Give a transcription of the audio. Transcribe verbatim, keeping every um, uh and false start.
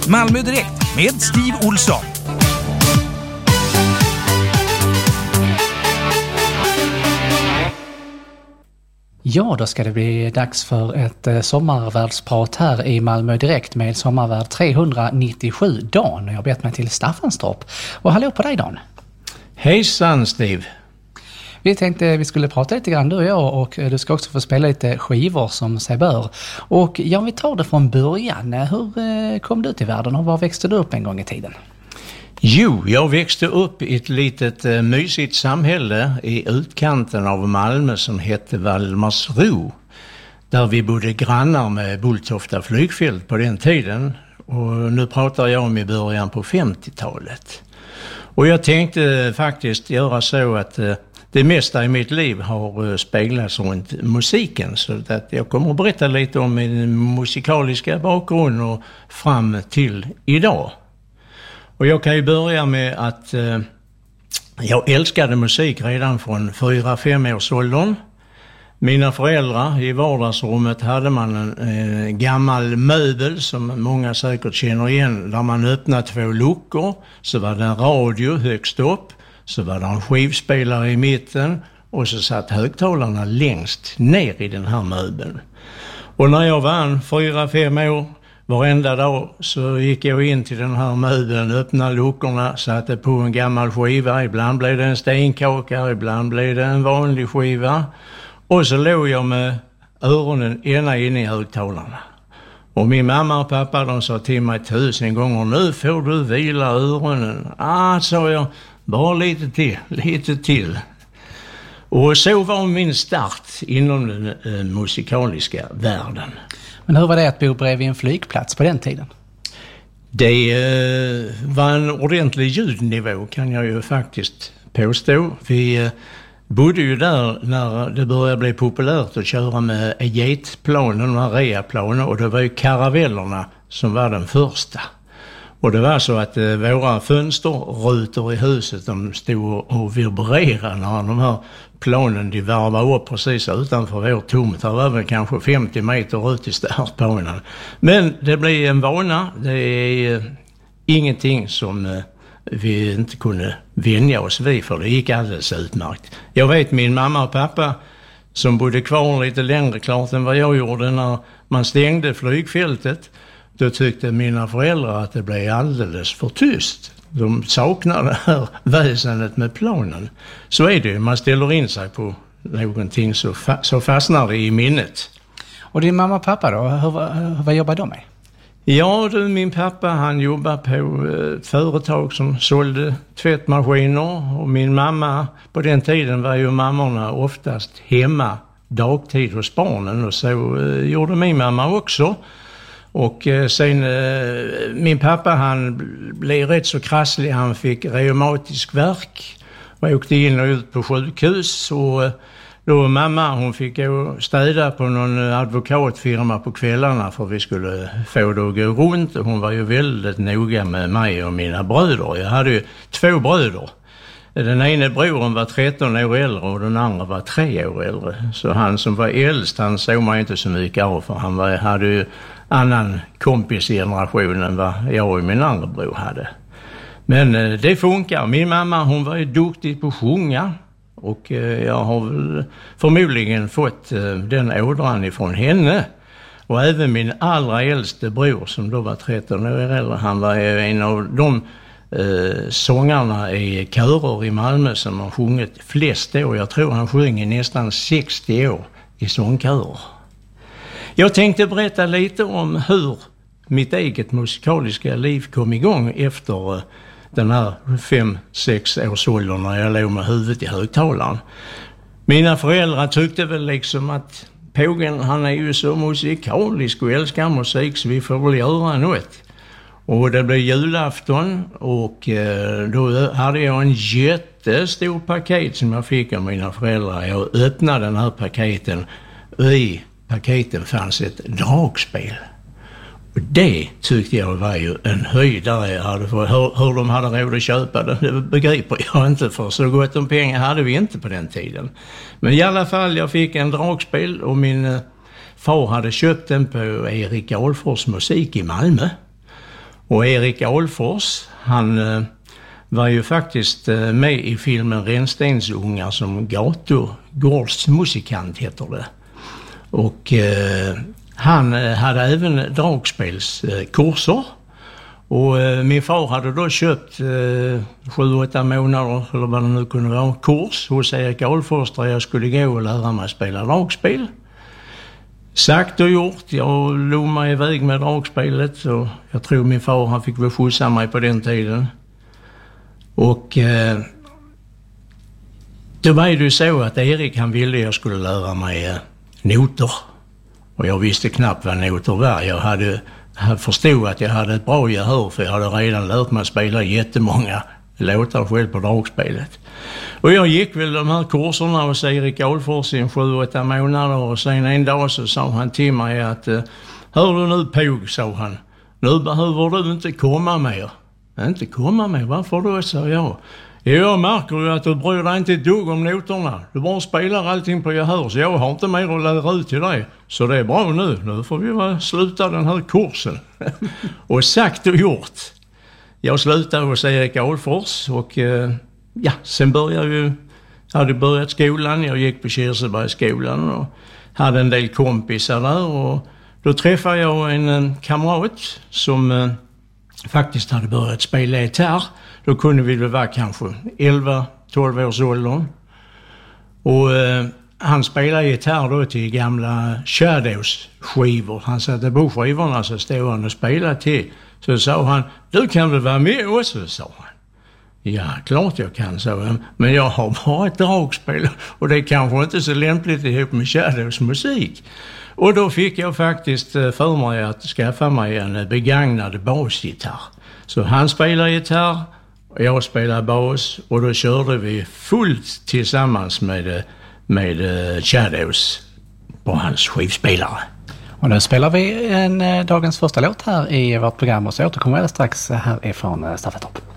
Malmö Direkt med Steve Olsson. Ja, då ska det bli dags för ett eh, sommarvärdsprat här i Malmö Direkt med sommarvärd trehundranittiosju, Dan. Jag har bett mig till Staffanstorp. Och hallå på dig, Dan. Hejsan, Steve. Vi tänkte vi skulle prata lite grann, du och jag, och du ska också få spela lite skivor som sig bör. Och ja, vi tar det från början. Hur eh, kom du till världen och var växte du upp en gång i tiden? Jo, jag växte upp i ett litet uh, mysigt samhälle i utkanten av Malmö som hette Valdemarsro. Där vi bodde grannar med Bulltofta flygfält på den tiden. Och nu pratar jag om i början på femtiotalet. Och jag tänkte faktiskt göra så att uh, det mesta i mitt liv har uh, speglats runt musiken. Så att jag kommer att berätta lite om min musikaliska bakgrund och fram till idag. Och jag kan ju börja med att eh, jag älskade musik redan från fyra fem års åldern. Mina föräldrar, i vardagsrummet hade man en eh, gammal möbel som många säkert känner igen. Där man öppnade två luckor, så var det en radio högst upp, så var det en skivspelare i mitten och så satt högtalarna längst ner i den här möbeln. Och när jag var fyra fem år, varenda dag så gick jag in till den här möbeln, öppnade luckorna, satte på en gammal skiva. Ibland blev det en stenkaka, ibland blev det en vanlig skiva. Och så låg jag med öronen ena inne i högtalarna. Och min mamma och pappa, de sa till mig tusen gånger, nu får du vila öronen. Ah, sa jag, bara lite till, lite till. Och så var min start inom den eh, musikaliska världen. Men hur var det att bo bredvid en flygplats på den tiden? Det eh, var en ordentlig ljudnivå, kan jag ju faktiskt påstå. Vi eh, bodde ju där när det började bli populärt att köra med jetplanen och reaplanen, och det var ju karavellerna som var den första. Och det var så att eh, våra fönsterrutor i huset, de stod och vibrerade när de här planen de varvade upp precis utanför vår tomt. Det var väl kanske femtio meter ut i startbanan. Men det blev en vana. Det är eh, ingenting som eh, vi inte kunde vänja oss vid, för det gick alldeles utmärkt. Jag vet min mamma och pappa som bodde kvar lite längre klart än vad jag gjorde när man stängde flygfältet. Då tyckte mina föräldrar att det blev alldeles för tyst. De saknade det här väsendet med planen. Så är det, man ställer in sig på någonting så, fa- så fastnar det i minnet. Och din mamma och pappa då, hur, hur, vad jobbar de med? Ja du, min pappa han jobbar på ett företag som sålde tvättmaskiner. Och min mamma, på den tiden var ju mammorna oftast hemma dagtid hos barnen. Och så eh, gjorde min mamma också. Och sen, min pappa han blev rätt så krasslig, han fick reumatisk värk och åkte in och ut på sjukhus. Och då mamma, hon fick gå städa på någon advokatfirma på kvällarna för att vi skulle få det att gå runt. Och hon var ju väldigt noga med mig och mina bröder. Jag hade ju två bröder. Den ena broren var tretton år äldre och den andra var tre år äldre. Så han som var äldst, han såg man inte så mycket av, för han var, hade ju annan kompisgeneration än vad jag och min andra bror hade. Men eh, det funkar. Min mamma, hon var ju duktig på att sjunga. Och eh, jag har väl förmodligen fått eh, den ådran ifrån henne. Och även min allra äldste bror som då var tretton år äldre, han var en av de eh, sångarna i körer i Malmö som har sjungit flest år. Jag tror han sjöng i nästan sextio år i sångkörer. Jag tänkte berätta lite om hur mitt eget musikaliska liv kom igång efter den här fem sex års åldern när jag låg med huvudet i högtalaren. Mina föräldrar tyckte väl liksom att pågen, han är ju så musikalisk och älskar musik, så vi får väl göra något. Och det blev julafton och då hade jag en jättestor paket som jag fick av mina föräldrar. Jag öppnade den här paketen och i paketen fanns ett dragspel. Och det tyckte jag var ju en höjdare jag hade, för hur, hur de hade råd att köpa det, det begriper jag inte, för så gott om pengar hade vi inte på den tiden. Men i alla fall, jag fick en dragspel och min eh, far hade köpt den på Erik Alfors musik i Malmö. Och Erik Alfors, han eh, var ju faktiskt eh, med i filmen Renstensungar som gatugårdsmusikant heter det. Och eh, han eh, hade även dragspelskurser. Eh, och eh, min far hade då köpt eh, sju, åtta månader, eller vad det nu kunde vara, kurs hos Erik Alfors där jag skulle gå och lära mig spela dragspel. Sagt och gjort, jag log mig iväg med dragspelet och jag tror min far han fick väl skjutsa mig på den tiden. Och eh, då var det ju så att Erik han ville jag skulle lära mig eh, noter. Och jag visste knappt vad noter var. Jag hade, jag förstod att jag hade ett bra gehör för jag hade redan lärt mig spela jättemånga låtar själv på dragspelet. Och jag gick väl de här kurserna hos Erik Alfors i en sju, åtta månader och sen en dag så sa han till mig att hör du nu Påg, sa han, nu behöver du inte komma mer. Inte komma mer, varför då, sa jag. Jag märker ju att du bryr dig inte ett dugg om noterna. Du bara spelar allting på gehör så jag har inte mer att lära ut till dig. Så det är bra nu, nu får vi bara sluta den här kursen. Och sagt och gjort. Jag slutade hos Erik Alfors och eh, ja, sen började jag ju, hade börjat skolan, jag gick på Kirsebergsskolan och hade en del kompisar där och då träffade jag en, en kamrat som eh, faktiskt hade börjat spela gitarr. Då kunde vi väl vara kanske elva tolv års åldern och eh, han spelade gitarr då till gamla Shadows-skivor. Han satte på skivorna så stod han och spelade till. Så sa han, du kan väl vara med också, sa han. Ja, klart jag kan, sa han. Men jag har bara ett dragspel och det är kanske inte så lämpligt ihop med Shadows musik. Och då fick jag faktiskt för mig att skaffa mig en begagnad basgitarr. Så han spelar gitarr och jag spelar bas och då körde vi fullt tillsammans med, med Shadows på hans skivspelare. Och nu spelar vi en, dagens första låt här i vårt program och så återkommer jag strax härifrån Stafettorp.